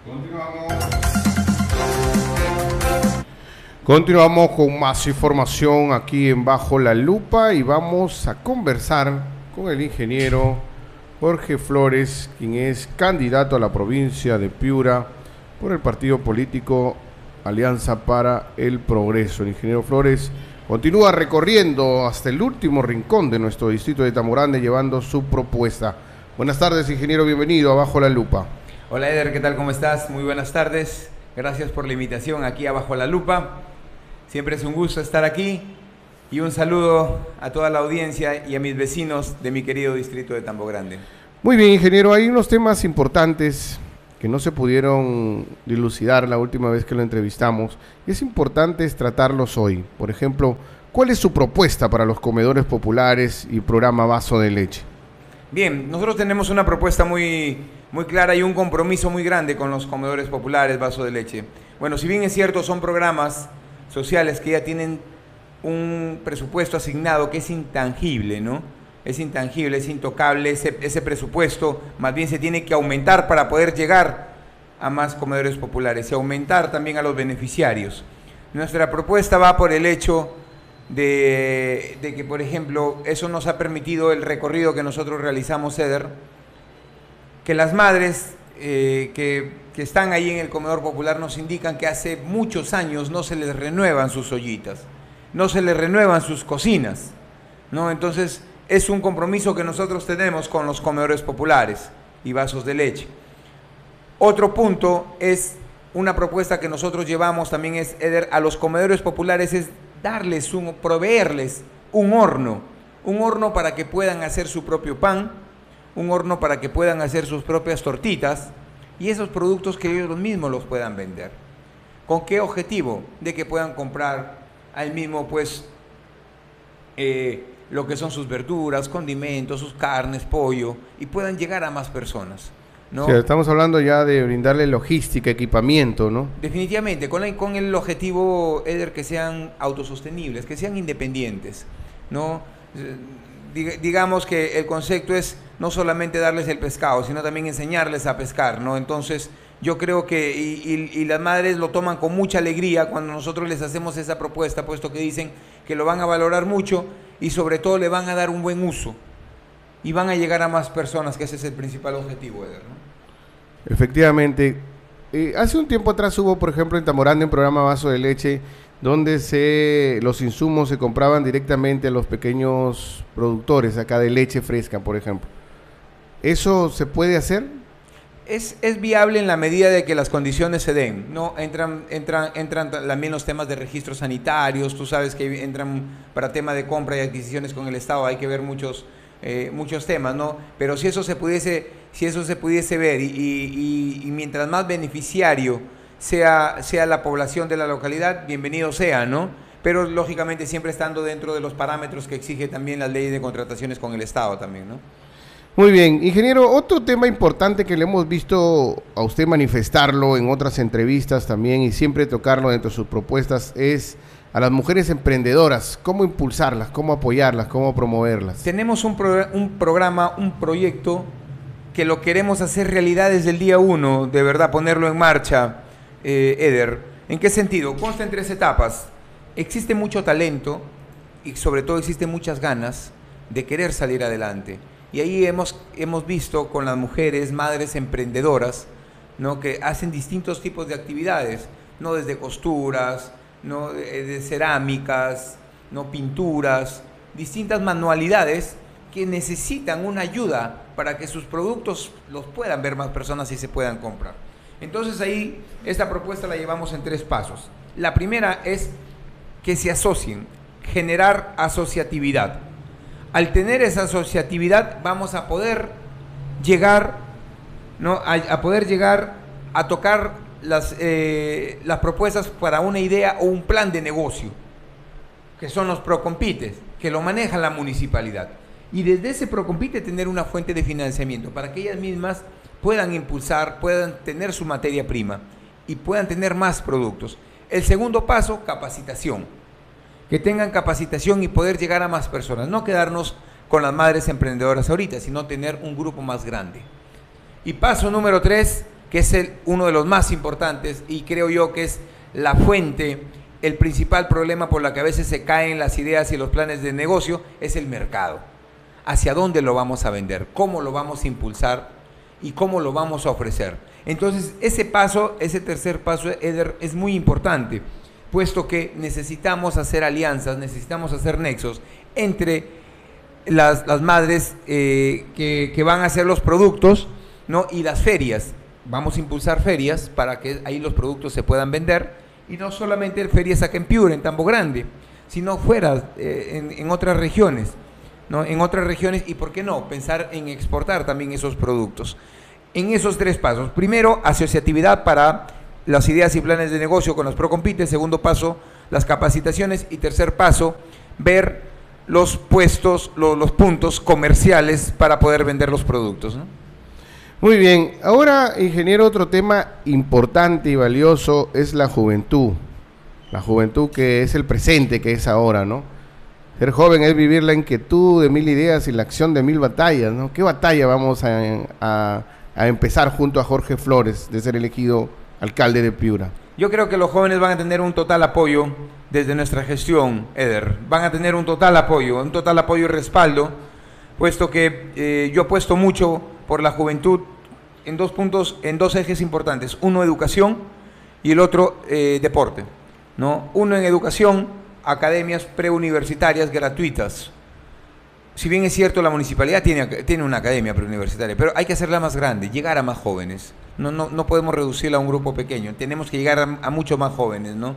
Continuamos con más información aquí en Bajo la Lupa y vamos a conversar con el ingeniero Jorge Flores, quien es candidato a la provincia de Piura por el partido político Alianza para el Progreso. El ingeniero Flores continúa recorriendo hasta el último rincón de nuestro distrito de Tamborrande llevando su propuesta. Buenas tardes, ingeniero, bienvenido a Bajo la Lupa. Hola Eder, ¿qué tal? ¿Cómo estás? Muy buenas tardes. Gracias por la invitación aquí a Bajo la Lupa. Siempre es un gusto estar aquí y un saludo a toda la audiencia y a mis vecinos de mi querido distrito de Tambo Grande. Muy bien, ingeniero, hay unos temas importantes que no se pudieron dilucidar la última vez que lo entrevistamos y es importante tratarlos hoy. Por ejemplo, ¿cuál es su propuesta para los comedores populares y programa Vaso de Leche? Bien, nosotros tenemos una propuesta muy clara y un compromiso muy grande con los comedores populares, Vaso de Leche. Bueno, si bien es cierto, son programas sociales que ya tienen un presupuesto asignado que es intangible, ¿no? Es intangible, es intocable, ese presupuesto más bien se tiene que aumentar para poder llegar a más comedores populares y aumentar también a los beneficiarios. Nuestra propuesta va por el hecho de que, por ejemplo, eso nos ha permitido el recorrido que nosotros realizamos, Eder, que las madres que están ahí en el comedor popular nos indican que hace muchos años no se les renuevan sus ollitas, no se les renuevan sus cocinas, ¿no? Entonces es un compromiso que nosotros tenemos con los comedores populares y vasos de leche. Otro punto es una propuesta que nosotros llevamos también es, Eder, a los comedores populares es proveerles un horno para que puedan hacer su propio pan, un horno para que puedan hacer sus propias tortitas y esos productos que ellos mismos los puedan vender. ¿Con qué objetivo? De que puedan comprar al mismo, pues, lo que son sus verduras, condimentos, sus carnes, pollo, y puedan llegar a más personas, ¿no? Sí, estamos hablando ya de brindarle logística, equipamiento, ¿no? Definitivamente, con el objetivo, Eder, que sean autosostenibles, que sean independientes, ¿no? Digamos que el concepto es no solamente darles el pescado, sino también enseñarles a pescar, ¿no? Entonces, yo creo que, y las madres lo toman con mucha alegría cuando nosotros les hacemos esa propuesta, puesto que dicen que lo van a valorar mucho y sobre todo le van a dar un buen uso y van a llegar a más personas, que ese es el principal objetivo, Eder, ¿no? Efectivamente. Hace un tiempo atrás hubo, por ejemplo, en Tamborrande un programa Vaso de Leche donde los insumos se compraban directamente a los pequeños productores acá de leche fresca, por ejemplo. ¿Eso se puede hacer? Es viable en la medida de que las condiciones se den, ¿no? Entran también los temas de registros sanitarios, tú sabes que entran para tema de compra y adquisiciones con el Estado, hay que ver muchos temas, ¿no? Pero si eso se pudiese ver y mientras más beneficiario sea la población de la localidad, bienvenido sea, ¿no? Pero lógicamente siempre estando dentro de los parámetros que exige también la ley de contrataciones con el Estado también, ¿no? Muy bien, ingeniero, otro tema importante que le hemos visto a usted manifestarlo en otras entrevistas también y siempre tocarlo dentro de sus propuestas es a las mujeres emprendedoras, cómo impulsarlas, cómo apoyarlas, cómo promoverlas. Tenemos un programa, un proyecto que lo queremos hacer realidad desde el día 1, de verdad ponerlo en marcha, Eder. ¿En qué sentido? Consta en 3 etapas. Existe mucho talento y sobre todo existen muchas ganas de querer salir adelante. Y ahí hemos visto con las mujeres, madres emprendedoras, ¿no? Que hacen distintos tipos de actividades, ¿no? Desde costuras, ¿no? De cerámicas, ¿no? Pinturas, distintas manualidades que necesitan una ayuda para que sus productos los puedan ver más personas y se puedan comprar. Entonces ahí esta propuesta la llevamos en 3 pasos. La primera es que se asocien, generar asociatividad. Al tener esa asociatividad vamos a poder llegar, ¿no? a poder llegar a tocar las propuestas para una idea o un plan de negocio, que son los Procompites, que lo maneja la municipalidad. Y desde ese Procompite tener una fuente de financiamiento para que ellas mismas puedan impulsar, puedan tener su materia prima y puedan tener más productos. El segundo paso, capacitación. Que tengan capacitación y poder llegar a más personas. No quedarnos con las madres emprendedoras ahorita, sino tener un grupo más grande. Y paso número 3, que es uno de los más importantes y creo yo que es la fuente, el principal problema por la que a veces se caen las ideas y los planes de negocio, es el mercado. ¿Hacia dónde lo vamos a vender? ¿Cómo lo vamos a impulsar? ¿Y cómo lo vamos a ofrecer? Entonces, ese paso, ese tercer paso, Eder, es muy importante, puesto que necesitamos hacer alianzas, necesitamos hacer nexos entre las madres que van a hacer los productos, ¿no? Y las ferias. Vamos a impulsar ferias para que ahí los productos se puedan vender, y no solamente ferias acá en Piura, en Tambo Grande, sino fuera, en otras regiones, ¿no? En otras regiones, y por qué no, pensar en exportar también esos productos. En esos tres pasos: primero, asociatividad para las ideas y planes de negocio con las Procompite; segundo paso, las capacitaciones; y tercer paso, ver los puestos, los puntos comerciales para poder vender los productos, ¿no? Muy bien, ahora, ingeniero, otro tema importante y valioso es la juventud. La juventud, que es el presente, que es ahora, ¿no? Ser joven es vivir la inquietud de mil ideas y la acción de mil batallas, ¿no? ¿Qué batalla vamos a empezar junto a Jorge Flores de ser elegido alcalde de Piura? Yo creo que los jóvenes van a tener un total apoyo desde nuestra gestión, Eder. Van a tener un total apoyo y respaldo, puesto que yo apuesto mucho por la juventud en dos puntos, en dos ejes importantes: uno, educación, y el otro, deporte, ¿no? Uno, en educación, academias preuniversitarias gratuitas. Si bien es cierto, la municipalidad tiene una academia preuniversitaria, pero hay que hacerla más grande, llegar a más jóvenes. No podemos reducirla a un grupo pequeño, tenemos que llegar a muchos más jóvenes, ¿no?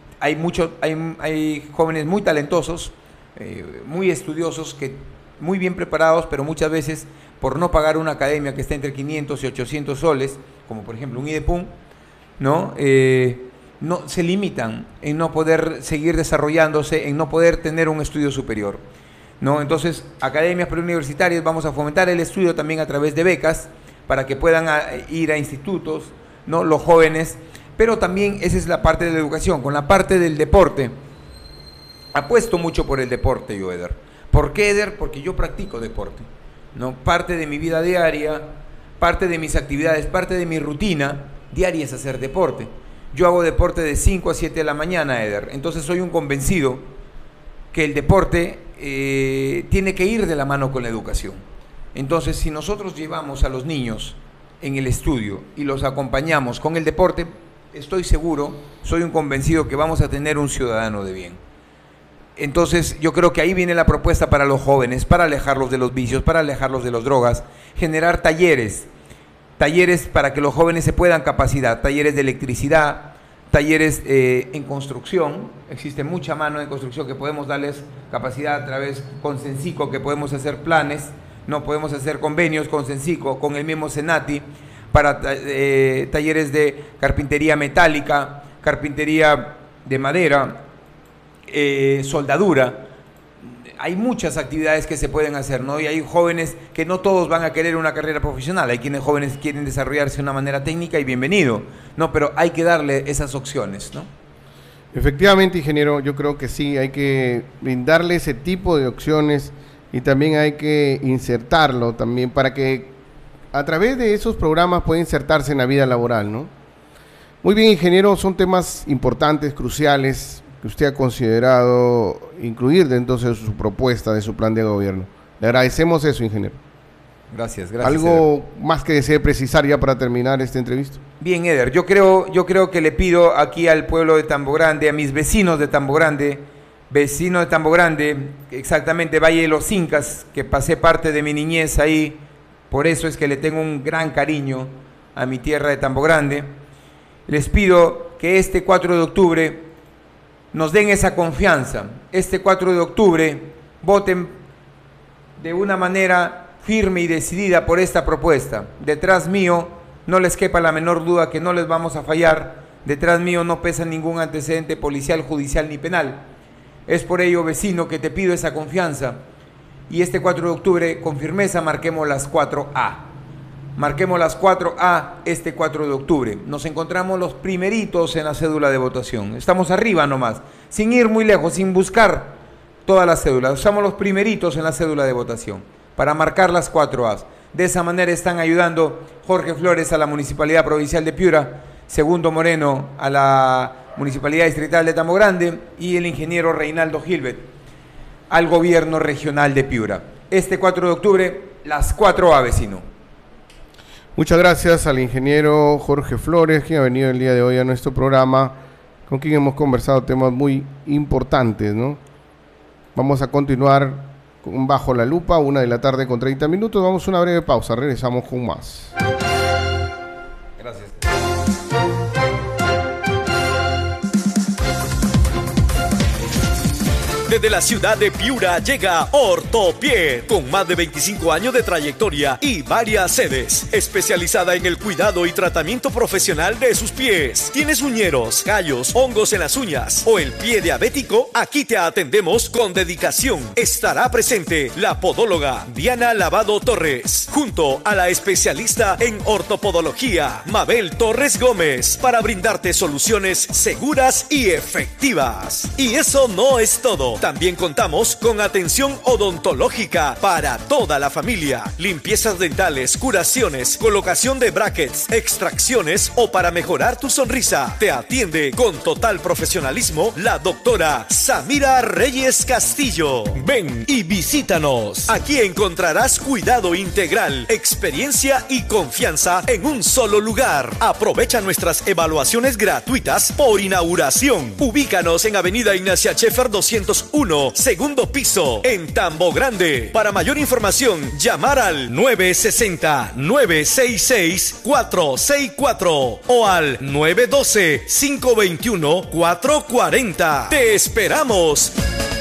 Hay jóvenes muy talentosos, muy estudiosos, muy bien preparados, pero muchas veces, por no pagar una academia que está entre 500 y 800 soles, como por ejemplo un IDEPUM, ¿no? No se limitan en no poder seguir desarrollándose, en no poder tener un estudio superior, ¿no? Entonces, academias preuniversitarias, vamos a fomentar el estudio también a través de becas, para que puedan ir a institutos, ¿no? Los jóvenes, pero también esa es la parte de la educación. Con la parte del deporte, apuesto mucho por el deporte yo, Eder. ¿Por qué, Eder? Porque yo practico deporte, ¿no? Parte de mi vida diaria, parte de mis actividades, parte de mi rutina diaria es hacer deporte. Yo hago deporte de 5 a 7 de la mañana, Eder. Entonces soy un convencido que el deporte tiene que ir de la mano con la educación. Entonces, si nosotros llevamos a los niños en el estudio y los acompañamos con el deporte, estoy seguro, soy un convencido que vamos a tener un ciudadano de bien. Entonces, yo creo que ahí viene la propuesta para los jóvenes, para alejarlos de los vicios, para alejarlos de las drogas, generar talleres para que los jóvenes se puedan capacitar, talleres de electricidad, talleres en construcción. Existe mucha mano en construcción que podemos darles capacidad a través con Sensico, que podemos hacer planes, no podemos hacer convenios con Sensico, con el mismo Senati, para talleres de carpintería metálica, carpintería de madera, soldadura. Hay muchas actividades que se pueden hacer, ¿no? Y hay jóvenes que no todos van a querer una carrera profesional, hay quienes jóvenes quieren desarrollarse de una manera técnica, y bienvenido, ¿no? Pero hay que darle esas opciones, ¿no? Efectivamente, ingeniero, yo creo que sí, hay que brindarle ese tipo de opciones, y también hay que insertarlo también para que a través de esos programas pueda insertarse en la vida laboral, ¿no? Muy bien, ingeniero, son temas importantes, cruciales, que usted ha considerado incluir dentro de su propuesta, de su plan de gobierno. Le agradecemos eso, ingeniero. Gracias. ¿Algo Eder más que desee precisar ya para terminar esta entrevista? Bien, Eder, yo creo que le pido aquí al pueblo de Tambo Grande, a mis vecinos de Tambo Grande, exactamente Valle de los Incas, que pasé parte de mi niñez ahí, por eso es que le tengo un gran cariño a mi tierra de Tambo Grande. Les pido que este 4 de octubre nos den esa confianza. Este 4 de octubre voten de una manera firme y decidida por esta propuesta. Detrás mío, no les quepa la menor duda que no les vamos a fallar. Detrás mío no pesa ningún antecedente policial, judicial ni penal. Es por ello, vecino, que te pido esa confianza. Y este 4 de octubre, con firmeza, marquemos las 4A. Marquemos las 4A este 4 de octubre. Nos encontramos los primeritos en la cédula de votación. Estamos arriba nomás, sin ir muy lejos, sin buscar todas las cédulas. Estamos los primeritos en la cédula de votación para marcar las 4As. De esa manera están ayudando Jorge Flores a la Municipalidad Provincial de Piura, Segundo Moreno a la Municipalidad Distrital de Tambo Grande y el ingeniero Reinaldo Gilbert al Gobierno Regional de Piura. Este 4 de octubre, las 4A, vecino. Muchas gracias al ingeniero Jorge Flores, quien ha venido el día de hoy a nuestro programa, con quien hemos conversado temas muy importantes, ¿no? Vamos a continuar con Bajo la Lupa, 1:30 p.m. Vamos a una breve pausa, regresamos con más. Gracias. Desde la ciudad de Piura llega Ortopied, con más de 25 años de trayectoria y varias sedes, especializada en el cuidado y tratamiento profesional de sus pies. ¿Tienes uñeros, callos, hongos en las uñas o el pie diabético? Aquí te atendemos con dedicación. Estará presente la podóloga Diana Lavado Torres, junto a la especialista en ortopodología Mabel Torres Gómez, para brindarte soluciones seguras y efectivas. Y eso no es todo. También contamos con atención odontológica para toda la familia, limpiezas dentales, curaciones, colocación de brackets, extracciones o para mejorar tu sonrisa. Te atiende con total profesionalismo la doctora Samira Reyes Castillo. Ven y visítanos. Aquí encontrarás cuidado integral, experiencia y confianza en un solo lugar. Aprovecha nuestras evaluaciones gratuitas por inauguración. Ubícanos en Avenida Ignacia Scheffer 201, segundo piso, en Tambo Grande. Para mayor información, llamar al 960-966-464 o al 912-521-440. ¡Te esperamos!